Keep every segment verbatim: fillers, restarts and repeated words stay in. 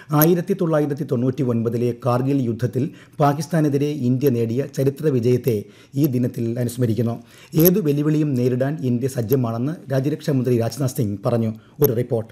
ആയിരത്തി തൊള്ളായിരത്തി തൊണ്ണൂറ്റി ഒൻപതിലെ കാർഗിൽ യുദ്ധത്തിൽ പാകിസ്ഥാനെതിരെ ഇന്ത്യ നേടിയ ചരിത്ര വിജയത്തെ ഈ ദിനത്തിൽ അനുസ്മരിക്കുന്നു. ഏതു വെല്ലുവിളിയും നേരിടാൻ ഇന്ത്യ സജ്ജമാണെന്ന് രാജ്യരക്ഷാമന്ത്രി രാജ്നാഥ് സിംഗ് പറഞ്ഞു. ഒരു റിപ്പോർട്ട്.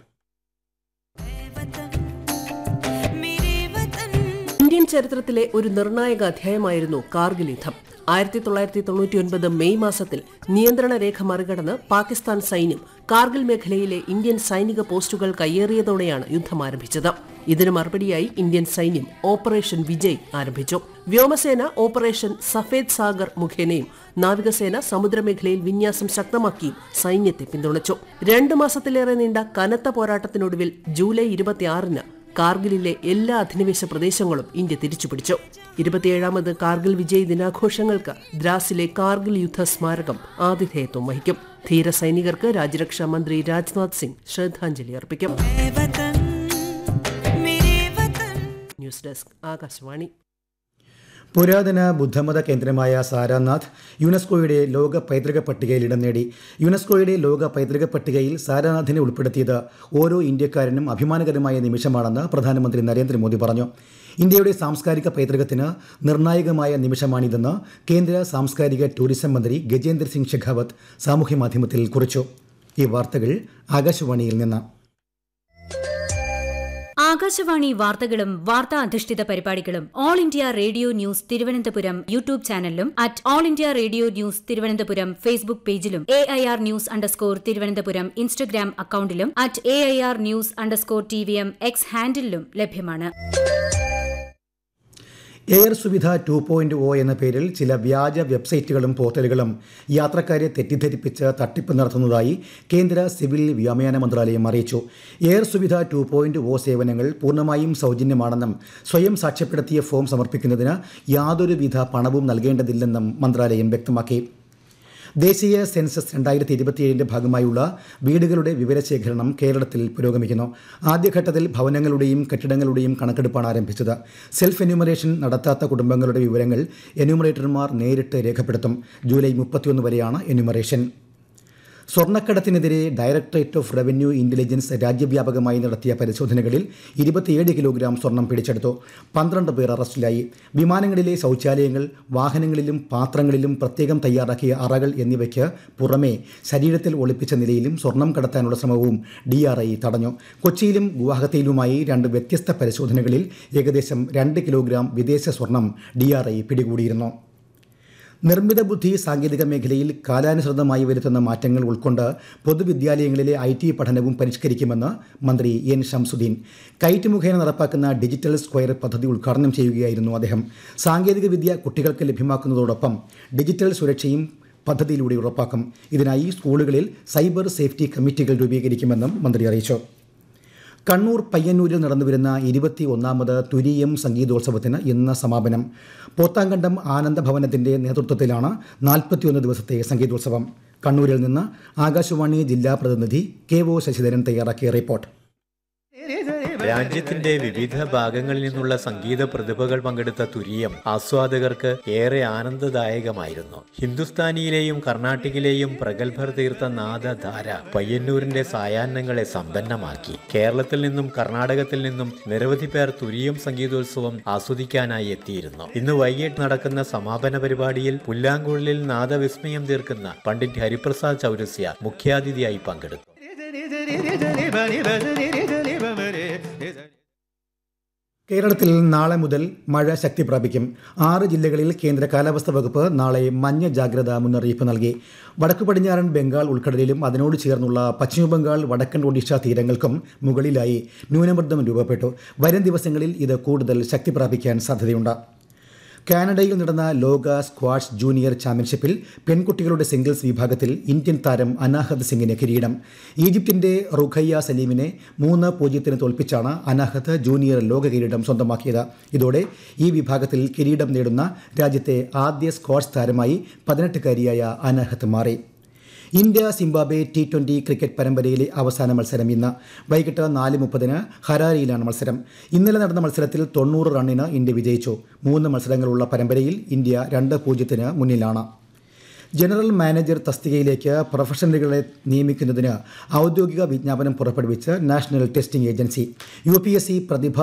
ഇന്ത്യൻ ചരിത്രത്തിലെ ഒരു നിർണായക അധ്യായമായിരുന്നു കാർഗിൽ യുദ്ധം. ആയിരത്തി തൊള്ളായിരത്തി തൊണ്ണൂറ്റി ഒൻപത് മെയ് മാസത്തിൽ നിയന്ത്രണ രേഖ മറികടന്ന് പാകിസ്ഥാൻ സൈന്യം കാർഗിൽ മേഖലയിലെ ഇന്ത്യൻ സൈനിക പോസ്റ്റുകൾ കയ്യേറിയതോടെയാണ് യുദ്ധം ആരംഭിച്ചത്. ഇതിന് മറുപടിയായി ഇന്ത്യൻ സൈന്യം ഓപ്പറേഷൻ വിജയ് ആരംഭിച്ചു. വ്യോമസേന ഓപ്പറേഷൻ സഫേദ് സാഗർ മുഖേനയും നാവികസേന സമുദ്രമേഖലയിൽ വിന്യാസം ശക്തമാക്കിയും സൈന്യത്തെ പിന്തുണച്ചു. രണ്ടു മാസത്തിലേറെ നീണ്ട കനത്ത പോരാട്ടത്തിനൊടുവിൽ ജൂലൈ ഇരുപത്തിയാറിന് കാർഗിലിലെ എല്ലാ അധിനിവേശ പ്രദേശങ്ങളും ഇന്ത്യ തിരിച്ചുപിടിച്ചു. ഇരുപത്തിയേഴാമത് കാർഗിൽ വിജയ് ദിനാഘോഷങ്ങൾക്ക് ദ്രാസിലെ കാർഗിൽ യുദ്ധ സ്മാരകം ആതിഥേയത്വം വഹിക്കും. ധീര സൈനികർക്ക് രാജ്യരക്ഷാ മന്ത്രി രാജ്നാഥ് സിംഗ് ശ്രദ്ധാഞ്ജലി അർപ്പിക്കും. News desk Akashvani. പുരാതന ബുദ്ധമത കേന്ദ്രമായ സാരാനാഥ് യുനെസ്കോയുടെ ലോക പൈതൃക പട്ടികയിൽ ഇടം നേടി. യുനെസ്കോയുടെ ലോക പൈതൃക പട്ടികയിൽ സാരാനാഥിനെ ഉൾപ്പെടുത്തിയത് ഓരോ ഇന്ത്യക്കാരനും അഭിമാനകരമായ നിമിഷമാണെന്ന് പ്രധാനമന്ത്രി നരേന്ദ്രമോദി പറഞ്ഞു. ഇന്ത്യയുടെ സാംസ്കാരിക പൈതൃകത്തിന് നിർണായകമായ നിമിഷമാണിതെന്ന് കേന്ദ്ര സാംസ്കാരിക ടൂറിസം മന്ത്രി ഗജേന്ദ്ര സിംഗ് ഷെഖാവത്ത് സാമൂഹ്യമാധ്യമത്തിൽ കുറിച്ചു. ഈ വാർത്തകൾ ആകാശവാണിയിൽ നിന്ന്. ആകാശവാണി വാർത്തകളും വാർത്താ അധിഷ്ഠിത പരിപാടികളും all India radio news Thiruvananthapuram YouTube ചാനലിലും at all India radio news Thiruvananthapuram Facebook പേജിലും A I R news underscore Thiruvananthapuram Instagram അക്കൌണ്ടിലും at A I R news underscore T V M X ഹാൻഡിലും ലഭ്യമാണ്. Air Suvidha two point O എന്ന പേരിൽ ചില വ്യാജ വെബ്സൈറ്റുകളും പോർട്ടലുകളും യാത്രക്കാരെ തെറ്റിദ്ധരിപ്പിച്ച് തട്ടിപ്പ് നടത്തുന്നതായി കേന്ദ്ര സിവിൽ വ്യോമയാന മന്ത്രാലയം അറിയിച്ചു. Air Suvidha two point O സേവനങ്ങൾ പൂർണ്ണമായും സൗജന്യമാണെന്നും സ്വയം സാക്ഷ്യപ്പെടുത്തിയ ഫോം സമർപ്പിക്കുന്നതിന് യാതൊരുവിധ പണവും നൽകേണ്ടതില്ലെന്നും മന്ത്രാലയം വ്യക്തമാക്കി. ദേശീയ സെൻസസ് രണ്ടായിരത്തി ഇരുപത്തിയേഴിന്റെ ഭാഗമായുള്ള വീടുകളുടെ വിവരശേഖരണം കേരളത്തിൽ പുരോഗമിക്കുന്നു. ആദ്യഘട്ടത്തിൽ ഭവനങ്ങളുടെയും കെട്ടിടങ്ങളുടെയും കണക്കെടുപ്പാണ് ആരംഭിച്ചത്. സെൽഫ് എന്യൂമറേഷൻ നടത്താത്ത കുടുംബങ്ങളുടെ വിവരങ്ങൾ എന്യൂമറേറ്റർമാർ നേരിട്ട് രേഖപ്പെടുത്തും. ജൂലൈ മുപ്പത്തിയൊന്ന് വരെയാണ് enumeration. സ്വർണ്ണക്കടത്തിനെതിരെ directorate of revenue intelligence രാജ്യവ്യാപകമായി നടത്തിയ പരിശോധനകളിൽ ഇരുപത്തിയേഴ് കിലോഗ്രാം സ്വർണം പിടിച്ചെടുത്തു. പന്ത്രണ്ട് പേർ അറസ്റ്റിലായി. വിമാനങ്ങളിലെ ശൌചാലയങ്ങൾ, വാഹനങ്ങളിലും പാത്രങ്ങളിലും പ്രത്യേകം തയ്യാറാക്കിയ അറകൾ എന്നിവയ്ക്ക് പുറമെ ശരീരത്തിൽ ഒളിപ്പിച്ച നിലയിലും സ്വർണം കടത്താനുള്ള ശ്രമവും ഡി ആർ ഐ തടഞ്ഞു. കൊച്ചിയിലും ഗുവാഹത്തിയിലുമായി രണ്ട് വ്യത്യസ്ത പരിശോധനകളിൽ ഏകദേശം രണ്ട് കിലോഗ്രാം വിദേശ സ്വർണം ഡി ആർ ഐ പിടികൂടിയിരുന്നു. നിർമ്മിത ബുദ്ധി സാങ്കേതിക മേഖലയിൽ കാലാനുസൃതമായി വരുത്തുന്ന മാറ്റങ്ങൾ ഉൾക്കൊണ്ട് പൊതുവിദ്യാലയങ്ങളിലെ ഐ ടി പഠനവും പരിഷ്കരിക്കുമെന്ന് മന്ത്രി എൻ ഷംസുദ്ദീൻ. കൈറ്റ് മുഖേന നടപ്പാക്കുന്ന ഡിജിറ്റൽ സ്ക്വയർ പദ്ധതി ഉദ്ഘാടനം ചെയ്യുകയായിരുന്നു അദ്ദേഹം. സാങ്കേതികവിദ്യ കുട്ടികൾക്ക് ലഭ്യമാക്കുന്നതോടൊപ്പം ഡിജിറ്റൽ സുരക്ഷയും പദ്ധതിയിലൂടെ ഉറപ്പാക്കും. ഇതിനായി സ്കൂളുകളിൽ സൈബർ സേഫ്റ്റി കമ്മിറ്റികൾ രൂപീകരിക്കുമെന്നും മന്ത്രി അറിയിച്ചു. കണ്ണൂർ പയ്യന്നൂരിൽ നടന്നുവരുന്ന ഇരുപത്തി ഒന്നാമത് തുരീയം സംഗീതോത്സവത്തിന് ഇന്ന് സമാപനം. പോത്താങ്കണ്ടം ആനന്ദഭവനത്തിന്റെ നേതൃത്വത്തിലാണ് നാൽപ്പത്തിയൊന്ന് ദിവസത്തെ സംഗീതോത്സവം. കണ്ണൂരിൽ നിന്ന് ആകാശവാണി ജില്ലാ പ്രതിനിധി കെ ഒ ശശിധരൻ തയ്യാറാക്കിയ റിപ്പോർട്ട്. രാജ്യത്തിന്റെ വിവിധ ഭാഗങ്ങളിൽ നിന്നുള്ള സംഗീത പ്രതിഭകൾ പങ്കെടുത്ത തുരീയം ആസ്വാദകർക്ക് ഏറെ ആനന്ദദായകമായിരുന്നു. ഹിന്ദുസ്ഥാനിയിലെയും കർണാട്ടിക്കിലെയും പ്രഗത്ഭർ തീർത്ത നാദധാര പയ്യന്നൂരിന്റെ സായാഹ്നങ്ങളെ സമ്പന്നമാക്കി. കേരളത്തിൽ നിന്നും കർണാടകത്തിൽ നിന്നും നിരവധി പേർ തുരീയം സംഗീതോത്സവം ആസ്വദിക്കാനായി എത്തിയിരുന്നു. ഇന്ന് വൈകിട്ട് നടക്കുന്ന സമാപന പരിപാടിയിൽ പുല്ലാങ്കുഴലിൽ നാദവിസ്മയം തീർക്കുന്ന പണ്ഡിറ്റ് ഹരിപ്രസാദ് ചൗരസ്യ മുഖ്യാതിഥിയായി പങ്കെടുത്തു. കേരളത്തിൽ നാളെ മുതൽ മഴ ശക്തി പ്രാപിക്കും. ആറ് ജില്ലകളിൽ കേന്ദ്ര കാലാവസ്ഥാ വകുപ്പ് നാളെ മഞ്ഞ ജാഗ്രതാ മുന്നറിയിപ്പ് നൽകി. വടക്കു പടിഞ്ഞാറൻ ബംഗാൾ ഉൾക്കടലിലും അതിനോട് ചേർന്നുള്ള പശ്ചിമബംഗാൾ വടക്കൻ ഒഡീഷ തീരങ്ങൾക്കും മുകളിലായി ന്യൂനമർദ്ദം രൂപപ്പെട്ടു. വരും ദിവസങ്ങളിൽ ഇത് കൂടുതൽ ശക്തി പ്രാപിക്കാൻ സാധ്യതയുണ്ട്. കാനഡയിൽ നടന്ന ലോക സ്ക്വാഷ് ജൂനിയർ ചാമ്പ്യൻഷിപ്പിൽ പെൺകുട്ടികളുടെ സിംഗിൾസ് വിഭാഗത്തിൽ ഇന്ത്യൻ താരം അനാഹത് സിംഗിന് കിരീടം. ഈജിപ്തിന്റെ റുഖയ്യ സലീമിനെ മൂന്ന് പൂജ്യത്തിന് തോൽപ്പിച്ചാണ് അനാഹത് ജൂനിയർ ലോക കിരീടം സ്വന്തമാക്കിയത്. ഇതോടെ ഈ വിഭാഗത്തിൽ കിരീടം നേടുന്ന രാജ്യത്തെ ആദ്യ സ്ക്വാഷ് താരമായി പതിനെട്ടുകാരിയായ അനാഹത് മാറി. India Zimbabwe T twenty cricket പരമ്പരയിലെ അവസാന മത്സരം ഇന്ന് വൈകിട്ട് നാല് മുപ്പതിന് ഹരാരിയിലാണ് മത്സരം. ഇന്നലെ നടന്ന മത്സരത്തിൽ തൊണ്ണൂറ് റണ്ണിന് ഇന്ത്യ വിജയിച്ചു. മൂന്ന് മത്സരങ്ങളുള്ള പരമ്പരയിൽ ഇന്ത്യ രണ്ട് പൂജ്യത്തിന് മുന്നിലാണ്. ജനറൽ മാനേജർ തസ്തികയിലേക്ക് പ്രൊഫഷണലുകളെ നിയമിക്കുന്നതിന് ഔദ്യോഗിക വിജ്ഞാപനം പുറപ്പെടുവിച്ച് national testing agency. U P S C പ്രതിഭ